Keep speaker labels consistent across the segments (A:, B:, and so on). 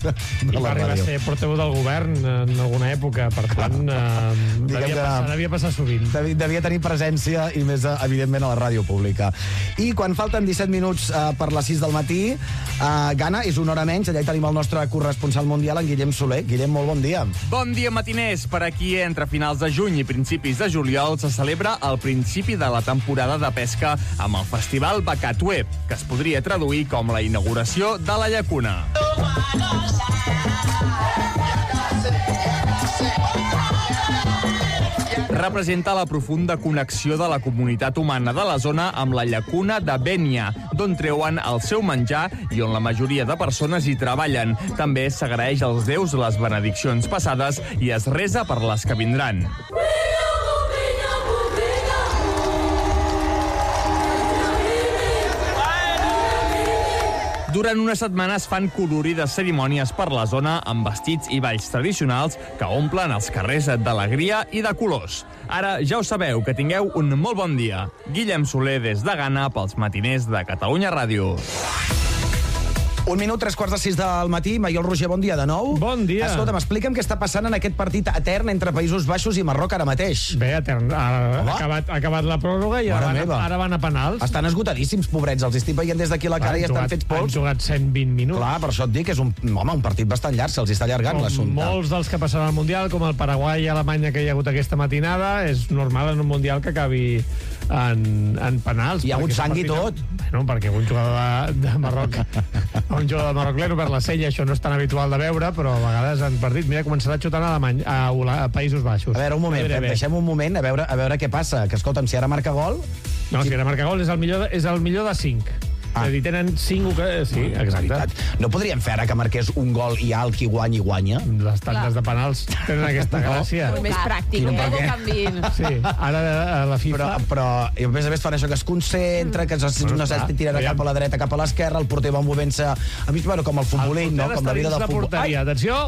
A: I va arribar a ser portaveu del govern en alguna època, per tant, devia passar sovint.
B: Devia tenir presència i més, evidentment, a la ràdio pública. I quan falten 17 minuts per les 6 del matí, Gana, és una hora menys, allà hi tenim el nostre corresponsal mundial, en Guillem Soler. Guillem, molt bon dia.
C: Bon dia, matiners. Per aquí, entre finals de juny i principis de juliol, se celebra el principi de la temporada de pesca amb el Festival Bacatué, que es podria traduir com la inauguració de la llacuna. Representa la profunda connexió de la comunitat humana de la zona amb la llacuna de Bénia, d'on treuen el seu menjar i on la majoria de persones hi treballen. També s'agraeix als déus les benediccions passades i es resa per les que vindran. Durant una setmana es fan colorides cerimònies per la zona amb vestits i balls tradicionals que omplen els carrers d'alegria i de colors. Ara ja ho sabeu, que tingueu un molt bon dia. Guillem Soler des de Gana pels matiners de Catalunya Ràdio.
B: 1 minut, 3:45 del matí. Maiol Roger, bon dia de nou.
A: Bon dia.
B: Escolta'm, explica'm què està passant en aquest partit etern entre Països Baixos i Marroc ara mateix.
A: Bé, etern. Ha acabat la pròrroga i ara van a penals.
B: Estan esgotadíssims, pobrets. Els estic veient des d'aquí la cara i estan fets pols.
A: Han jugat 120 minuts.
B: Clar, per això et dic que és un partit bastant llarg, se'ls està allargant l'assumpte.
A: Molts dels que passaran al Mundial, com el Paraguai i Alemanya que hi ha hagut aquesta matinada, és normal en un Mundial que acabi en penals.
B: Hi ha hagut sang i tot.
A: Bueno, perquè un jugador de Marroc li ha obert la cella, això no és tan habitual de veure, però a vegades han perdit. Mira, començarà xutant a Països Baixos.
B: A veure, un moment, deixem un moment a veure què passa. Que escolta'm, si ara marca gol...
A: No, si ara marca gol és el millor de 5. És a dir, tenen 5... Sí, exacte.
B: No podríem fer ara que marqués un gol i el qui guanya?
A: Les tantes de penals tenen aquesta gràcia.
D: Molt més pràctic, que ho canviïn.
A: Sí, ara a la FIFA...
B: Però a més a més fan això, que es concentra, que no s'ha de tirar cap a la dreta, cap a l'esquerra, el porter va movent-se... A mi, com el futbolí, no? Com la vida del futbol.
A: Atenció!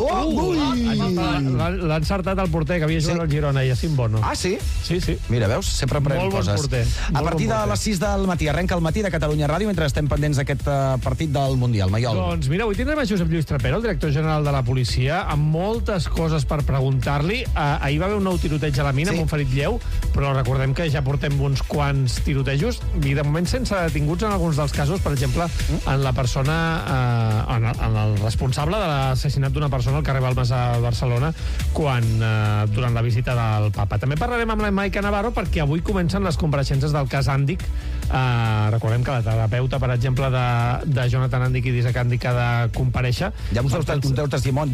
A: L'ha encertat el porter, que havia jugat al Girona, Yacine Bono.
B: Ah, sí?
A: Sí.
B: Mira, veus? Sempre aprenem coses.
A: Molt bon porter.
B: A partir de les 6 del matí, arrenca el matí de Catalunya Ràdio, mentre estem pendents d'aquest partit del Mundial. Maiol.
A: Doncs mira, avui tindrem a Josep Lluís Trapero, el director general de la policia, amb moltes coses per preguntar-li. Ahir va haver un nou tiroteig a la mina amb un ferit lleu, però recordem que ja portem uns quants tirotejos i de moment sense detinguts en alguns dels casos, per exemple, en la persona, en el responsable de l'assassinat d'una persona al carrer Balmes a Barcelona durant la visita del papa. També parlarem amb la Maica Navarro perquè avui comencen les compareixences del cas Àndic. Recordem que la terapeuta, per exemple, de Jonathan Àndic i d'Isaac Àndic ha de comparèixer.
B: Hi ha uns 10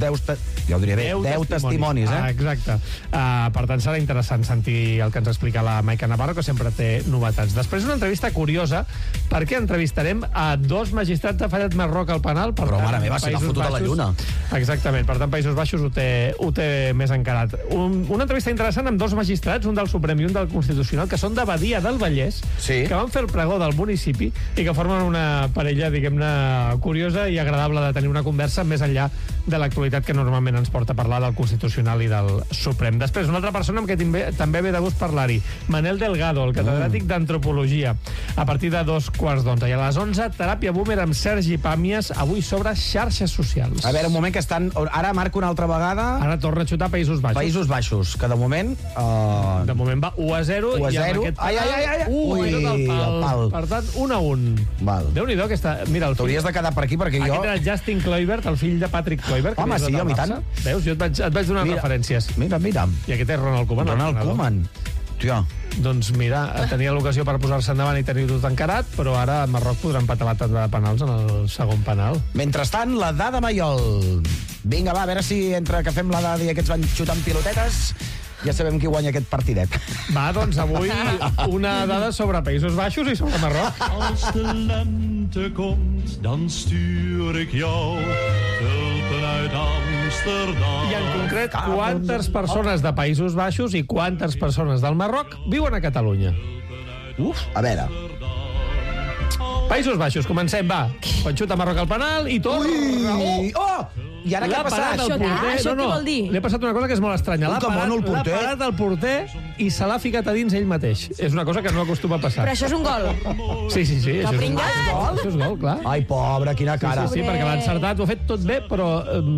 B: testimonis,
A: exacte. Per tant, serà interessant sentir el que ens explica la Maica Navarro, que sempre té novetats. Després, una entrevista curiosa, perquè entrevistarem a 2 magistrats de Fallet Marroc al penal.
B: Però, mare meva, se l'ha fotut a la lluna.
A: Exactament, per tant, Països Baixos ho té més encarat. Una entrevista interessant amb 2 magistrats, un del Suprem i un del Constitucional, que són de Badia del Vallès, que van fer el pregó del municipi i que formen una parella, diguem-ne, curiosa i agradable de tenir una conversa més enllà de l'actualitat que normalment ens porta a parlar del Constitucional i del Suprem. Després, una altra persona amb què també ve de gust parlar-hi, Manel Delgado, el catedràtic d'Antropologia, a partir de 2:15. I a les 11, Teràpia Boomer amb Sergi Pàmies, avui sobre xarxes socials.
B: A veure, un moment, que estan... Ara marca una altra vegada...
A: Ara torna a xutar Països Baixos.
B: Països Baixos, que de moment...
A: De moment va 1-0.
B: 1-0.
A: Ai, el pal. Per tant, 1-1. Déu-n'hi-do, aquesta... Mira,
B: t'hauries de quedar per aquí, perquè jo...
A: Aquest era Justin Kluivert, el fill de Patrick Kluivert.
B: Home, sí, home, i tant.
A: Veus? Jo et vaig donar referències.
B: Mira.
A: I aquest és Ronald Koeman.
B: Ronald Koeman. Tia.
A: Doncs mira, tenia l'ocasió per posar-se endavant i tenir tot encarat, però ara a Marroc podran patar la tanda de penals en el segon penal.
B: Mentrestant, la dada Maiol. Vinga, va, a veure si entre que fem la dada i aquests van xutant pilotetes ja sabem qui guanya aquest partidet.
A: Va, doncs avui una dada sobre Països Baixos i sobre Marroc.
E: Als de lente komt, dan stuur ik jou tulpen uit Amsterdam.
A: I en concret, quantes persones de Països Baixos i quantes persones del Marroc viuen a Catalunya?
B: A veure.
A: Països Baixos, comencem, va. Quan xuta Marroc al penal i tot...
B: I ara què ha passat?
D: Això què vol dir?
A: Li ha passat una cosa que és molt estranya.
B: L'ha parat
A: el porter i se l'ha ficat a dins ell mateix. És una cosa que no acostuma a passar.
D: Però això és un gol.
A: Sí, això és un
D: pringat.
A: gol. Això és gol, clar.
B: Ai, pobre, quina cara.
A: Sí, perquè l'ha encertat, ho ha fet tot bé, però